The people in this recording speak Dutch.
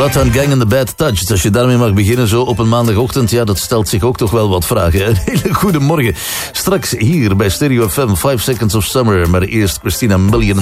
Bloodhound Gang and the Bad Touch. Dus als je daarmee mag beginnen zo op een maandagochtend, ja, dat stelt zich ook toch wel wat vragen. Een hele goede morgen. Straks hier bij Stereo FM, 5 Seconds of Summer. Maar eerst Christina Milian